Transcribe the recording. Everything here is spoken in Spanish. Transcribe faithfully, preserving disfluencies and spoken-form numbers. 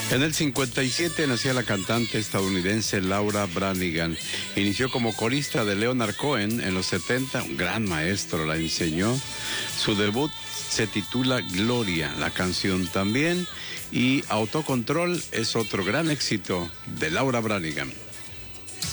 En el cincuenta y siete nacía la cantante estadounidense Laura Branigan. Inició como corista de Leonard Cohen en los setenta, un gran maestro la enseñó. Su debut se titula Gloria, la canción también, y Autocontrol es otro gran éxito de Laura Branigan.